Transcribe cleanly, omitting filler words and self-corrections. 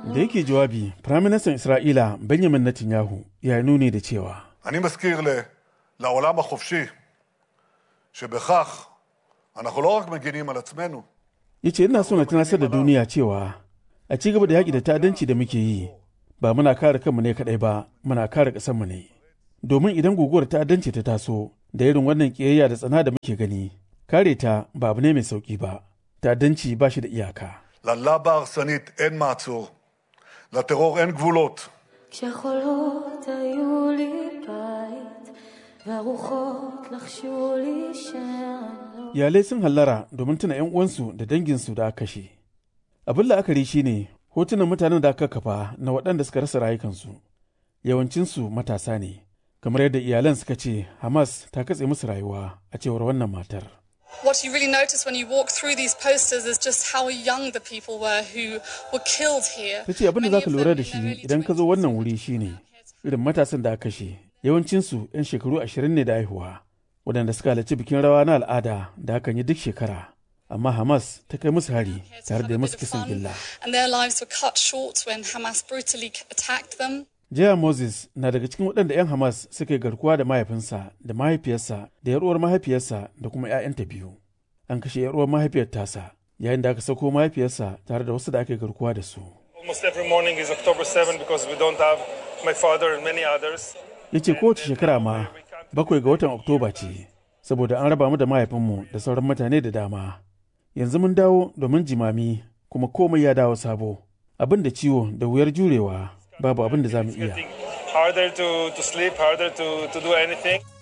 Da yake jawabi, Firaministan Isra'ila Benjamin Netanyahu ya nuni da cewa אני מזכיר לעולם החופשי שבכך אנחנו לא רק מגינים על עצמנו. yace ina so na tunasar da duniya cewa a ci gaba da yaƙi da ta'addanci da muke yi ba muna kare kanmu ne kaɗai ba muna kare ƙasarmu ne. Domin idan guguwar ta'addanci ta taso da irin wannan ƙiyayya da tsana da muke gani, kare ta ba abu ne mai sauƙi ba. ta'addanci ba shi da iyaka. ללבה ההרסנית אין מעצור, לטרור אין גבולות. כשחולות היו לי בית והרוחות לחשו לי שאני Iyalai sun hallara domin tuna 'yan uwansu da danginsu da aka kashe. Abin la'akari shine hotunan mutanen da aka kafa na waɗanda suka rasa rayukansu. Yawancinsu matasa ne, kamar yadda iyalan suka ce Hamas ta katse musu rayuwa a cewar wannan matar. What you really notice when you walk through these posters is just how young the people were who were killed here. Ta ce abin da za ka lura da shi idan ka zo wannan wuri shine irin matasan da aka kashe, yawancinsu 'yan shekaru 20 ne da haihuwa, waɗanda suka halarci bikin rawa na al'ada da hakan yi duk shekara. Amma Hamas ta kai musu hari tare da musu kisan gilla. And their lives were cut short when Hamas brutally attacked them. Jaya Moses na daga cikin waɗanda 'yan Hamas suka yi garkuwa da mahaifinsa da mahaifiyarsa da ‘yar'uwar mahaifiyarsa da kuma ‘ya'yanta biyu. An kashe ‘yar'uwar mahaifiyar tasa yayin da aka sauko mahaifiyarsa tare da wasu da aka yi garkuwa da su. Almost every morning is October 7 because we don't have my father and many others. Ya ce kowace shekara ma 7 ga watan Oktoba ce, saboda an raba mu da mahaifinmu da sauran mutane da dama. Yanzu mun dawo domin jimami kuma komai ya dawo sabo. Abin da ciwo da wuyar jurewa babu abin da za mu iya. Harder to sleep, harder to do anything.